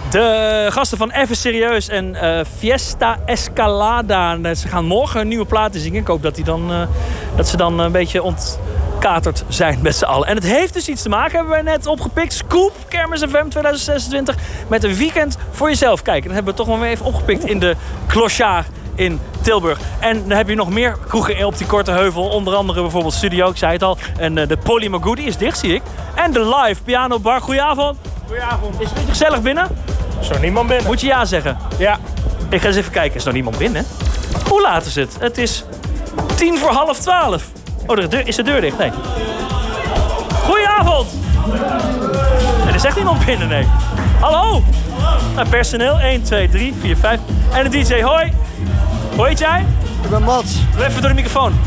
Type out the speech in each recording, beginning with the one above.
De gasten van Even Serieus en Fiesta Escalada. Ze gaan morgen een nieuwe platen zingen. Ik hoop dat ze dan een beetje ontkaterd zijn met z'n allen. En het heeft dus iets te maken, hebben wij net opgepikt. Scoop, Kermis FM 2026. Met een weekend voor jezelf. Kijk, dat hebben we toch wel weer even opgepikt in de Clochard in Tilburg. En dan heb je nog meer kroegen op die korte heuvel. Onder andere bijvoorbeeld Studio, ik zei het al. En de Polymagoe, die is dicht, zie ik. En de Live Piano Bar. Goedenavond. Goedenavond. Is het gezellig binnen? Is er niemand binnen? Moet je ja zeggen? Ja. Ik ga eens even kijken. Is er nog niemand binnen? Hoe laat is het? Het is 11:10. Oh, is de deur dicht? Nee. Goedenavond. Er is echt niemand binnen, nee. Hallo. Nou, personeel. 1, 2, 3, 4, 5. En de DJ. Hoi. Hoe heet jij? Ik ben Mats. Doe even door de microfoon.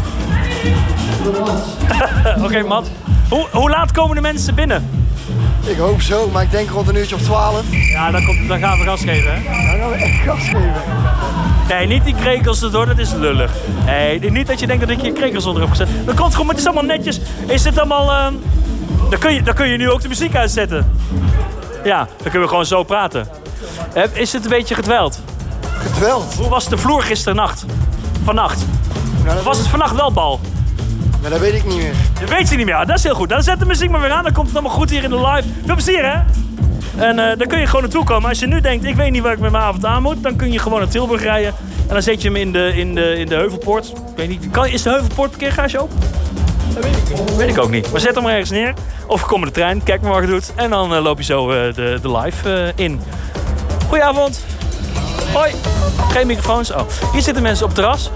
Oké, Mats. Hoe laat komen de mensen binnen? Ik hoop zo, maar ik denk rond een uurtje of 12. Ja, dan gaan we gas geven, hè? Dan gaan we echt gas geven. Nee, niet die krekels erdoor, dat is lullig. Nee, niet dat je denkt dat ik je krekels onder heb gezet. Dat komt goed, maar het is allemaal netjes. Is het allemaal... Dan kun je nu ook de muziek uitzetten. Ja, dan kunnen we gewoon zo praten. Is het een beetje gedweld? Gedweld? Hoe was de vloer gisternacht? Vannacht? Nou, Was het vannacht wel bal? Maar dat weet ik niet meer. Dat weet je niet meer. Dat is heel goed. Dan zet de muziek maar weer aan. Dan komt het allemaal goed hier in de live. Veel plezier, hè? En dan kun je gewoon naartoe komen. Als je nu denkt, ik weet niet waar ik met mijn avond aan moet, dan kun je gewoon naar Tilburg rijden. En dan zet je hem in de Heuvelpoort. Ik weet niet. Is de Heuvelpoort parkeergarage open? Dat weet ik niet. Weet ik ook niet. Maar zet hem maar ergens neer. Of kom met de trein. Kijk maar wat je doet. En dan loop je zo de live in. Goedenavond. Hoi. Geen microfoons. Oh. Hier zitten mensen op het terras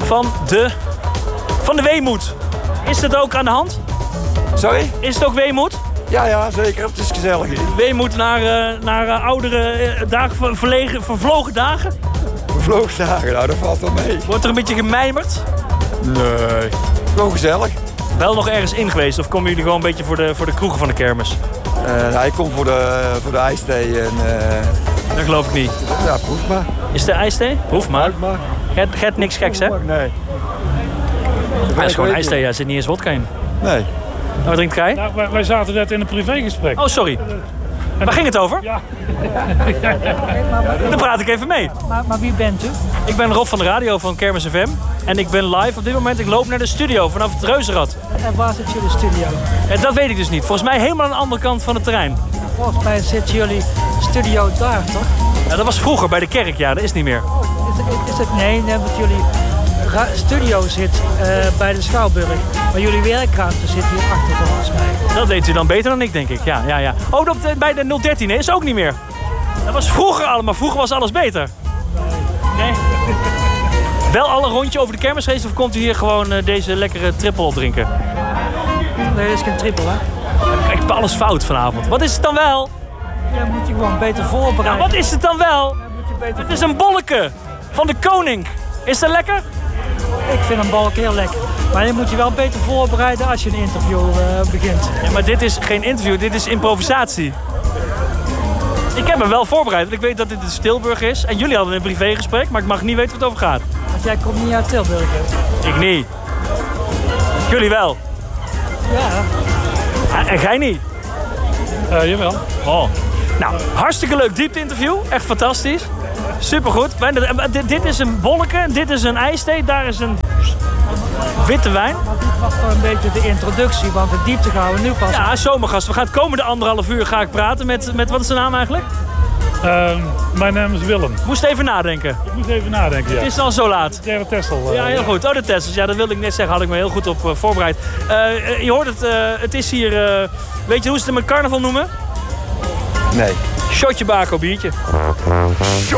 van de Weemoed. Is dat ook aan de hand? Sorry? Is het ook weemoed? Ja, zeker. Het is gezellig hier. Weemoed naar oudere dagen, vervlogen dagen? Vervlogen dagen, nou dat valt wel mee. Wordt er een beetje gemijmerd? Nee. Gewoon gezellig. Wel nog ergens in geweest of komen jullie gewoon een beetje voor de kroegen van de kermis? Hij komt voor de ijsthee en... Dat geloof ik niet. Ja, proef maar. Is de ijsthee? Proef maar. Get niks geks, hè? Nee. Hij is gewoon ijsthee, er zit niet eens wodka in. Nee. En wat drinkt gij? Nou, wij zaten net in een privégesprek. Oh, sorry. Waar ging het over? Ja. Dan praat ik even mee. Maar wie bent u? Ik ben Rob van de radio van Kermis FM. En ik ben live op dit moment. Ik loop naar de studio vanaf het Reuzenrad. En waar zit jullie studio? En dat weet ik dus niet. Volgens mij helemaal aan de andere kant van het terrein. Volgens mij zit jullie studio daar, toch? Ja, dat was vroeger bij de kerk, ja. Dat is niet meer. Is het nee, want jullie studio zit bij de Schouwburg. Maar jullie werkruimte zit hier achter, volgens mij. Dat weet u dan beter dan ik, denk ik. Ja. Oh, bij de 013 is ook niet meer. Dat was vroeger allemaal. Vroeger was alles beter. Nee. Wel al een rondje over de kermis geweest of komt u hier gewoon deze lekkere triple drinken? Nee, dat is geen triple, hè? Ik heb alles fout vanavond. Wat is het dan wel? Ja, moet je gewoon beter voorbereiden. Ja, wat is het dan wel? Het is een bolleke van de koning. Is dat lekker? Ik vind een balk heel lekker. Maar je moet je wel beter voorbereiden als je een interview begint. Ja, maar dit is geen interview, dit is improvisatie. Ik heb me wel voorbereid, want ik weet dat dit in Tilburg is. En jullie hadden een privégesprek, maar ik mag niet weten wat het over gaat. Want jij komt niet uit Tilburg, hè? Ik niet. Jullie wel. Ja. En jij niet? Jawel. Oh. Nou, hartstikke leuk diepte-interview. Echt fantastisch. Supergoed. Dit is een bolleke, dit is een ijsthee, daar is een witte wijn. Maar dit was toch een beetje de introductie, want de diepte gaan we nu pas. Ja, zomergast. We gaan het komende 1,5 uur ga ik praten met wat is de naam eigenlijk? Mijn naam is Willem. Moest even nadenken. Ik moet even nadenken, ja. Het is al zo laat. Terre Tessel. Ja, heel goed. Oh, de Tessels. Ja, dat wilde ik net zeggen. Had ik me heel goed op voorbereid. Je hoort het. Het is hier... weet je hoe ze het met carnaval noemen? Nee. Shotje bako biertje.